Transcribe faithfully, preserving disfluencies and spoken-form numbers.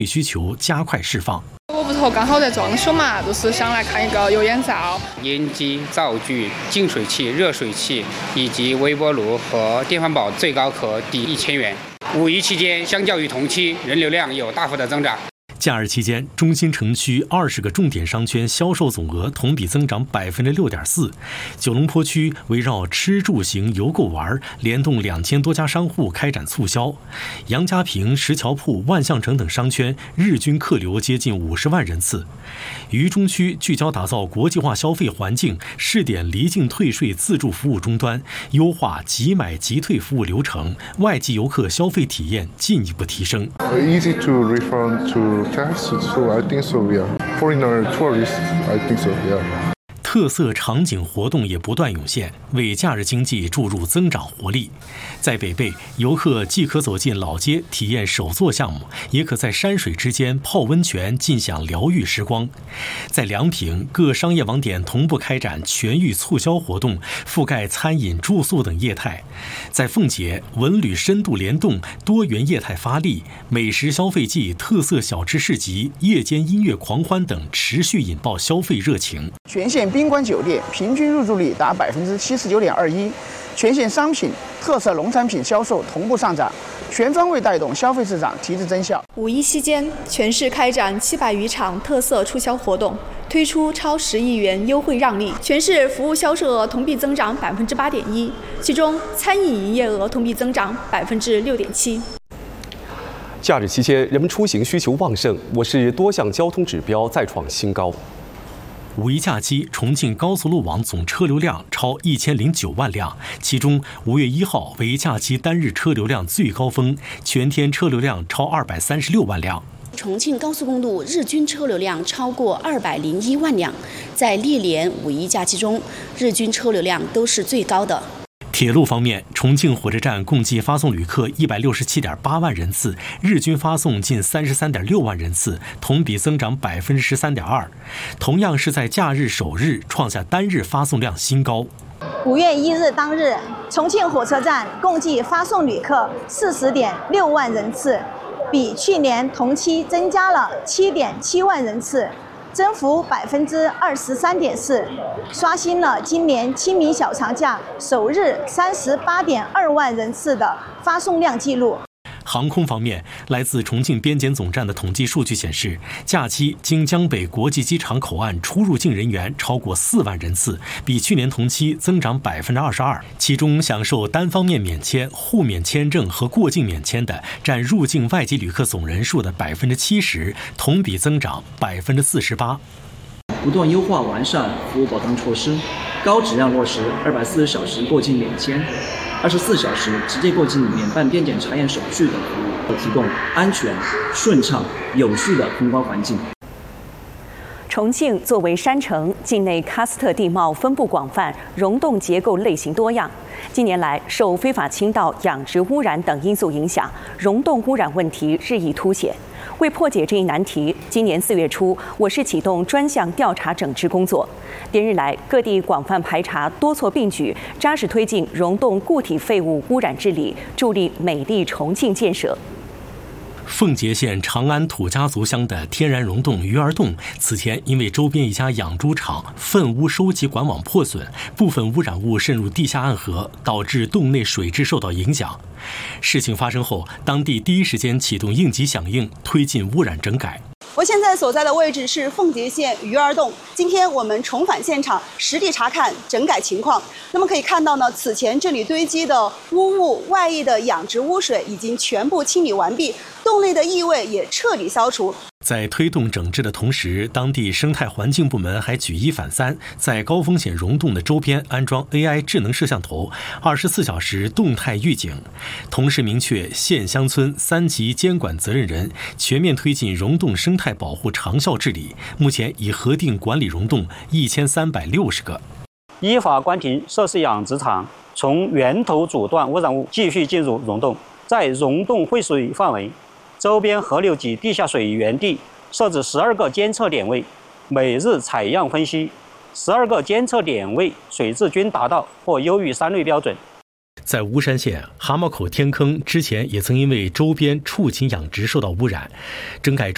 需求加快释放。 我屋头刚好在装修嘛，就是想来看一个油烟灶、 烟机、灶具、净水器、热水器以及微波炉和电饭煲，最高可抵一千元。五一期间，相较于同期，人流量有大幅的增长。 假日期间，中心城区二十个重点商圈销售总额同比增长百分之六点四。九龙坡区围绕吃住行游购玩，联动两千多家商户开展促销。杨家坪、石桥铺、万象城等商圈日均客流接近五十万人次。渝中区聚焦打造国际化消费环境，试点离境退税自助服务终端，优化即买即退服务流程，外籍游客消费体验进一步提升。 Easy to refund to cash, so I think so. Yeah, foreigner tourists, I think so. Yeah. 特色场景活动也不断涌现，为假日经济注入增长活力。在北碚，游客既可走进老街体验手作项目，也可在山水之间泡温泉，尽享疗愈时光。在梁平，各商业网点同步开展全域促销活动，覆盖餐饮、住宿等业态。在奉节，文旅深度联动，多元业态发力，美食消费季、特色小吃市集、夜间音乐狂欢等持续引爆消费热情。 全县宾馆酒店平均入住率达百分之七十九点二一，全县商品、特色农产品销售同步上涨，全方位带动消费市场提质增效。 五一期间，全市开展七百余场特色促销活动，推出超十亿元优惠让利，全市服务销售额同比增长百分之八点一，其中餐饮营业额同比增长百分之六点七。 假日期间，人们出行需求旺盛，我市多项交通指标再创新高。 五一假期，重庆高速路网总车流量超一千零九万辆，其中五月一号为假期单日车流量最高峰，全天车流量超二百三十六万辆。 重庆高速公路日均车流量超过二百零一万辆，在历年五一假期中，日均车流量都是最高的。 铁路方面，重庆火车站共计发送旅客一百六十七点八万人次，日均发送近三十三点六万人次，同比增长百分之十三点二。同样是在假日首日创下单日发送量新高。 五月一日当日，重庆火车站共计发送旅客四十点六万人次，比去年同期增加了七点七万人次。增幅百分之二十三点四，刷新了今年清明小长假首日三十八点二万人次的发送量记录。 航空方面，来自重庆边检总站的统计数据显示，假期经江北国际机场口岸出入境人员超过四万人次，比去年同期增长百分之二十二。其中，享受单方面免签、互免签证和过境免签的，占入境外籍旅客总人数的百分之七十，同比增长百分之四十八。 不断优化完善服务保障措施，高质量落实二百四十小时过境免签。二十四小时直接过境免办边检查验手续等服务，提供安全、顺畅、有序的通关环境。 重庆作为山城，境内喀斯特地貌分布广泛，溶洞结构类型多样。近年来，受非法倾倒、养殖污染等因素影响，溶洞污染问题日益凸显。为破解这一难题，今年四月初，我市启动专项调查整治工作。连日来，各地广泛排查，多措并举，扎实推进溶洞固体废物污染治理，助力美丽重庆建设。 奉节县长安土家族乡的天然溶洞鱼儿洞，此前因为周边一家养猪场粪污收集管网破损，部分污染物渗入地下暗河，导致洞内水质受到影响。事情发生后，当地第一时间启动应急响应，推进污染整改。 我现在所在的位置是奉节县鱼儿洞，今天我们重返现场，实地查看整改情况。那么可以看到呢，此前这里堆积的污物、外溢的养殖污水已经全部清理完毕，洞内的异味也彻底消除。 在推动整治的同时，当地生态环境部门还举一反三，在高风险溶洞的周边安装 A I 智能摄像头，二十四小时动态预警，同时明确县乡村三级监管责任人，全面推进溶洞生态保护长效治理。目前已核定管理溶洞一千三百六十个， 依法关停涉事养殖场，从源头阻断污染物继续进入溶洞，在溶洞汇水范围、周边河流及地下水源地设置十二个监测点位，每日采样分析，十二个监测点位水质均达到或优于三类标准。 在巫山县蛤蟆口天坑之前也曾因为周边畜禽养殖受到污染，整改中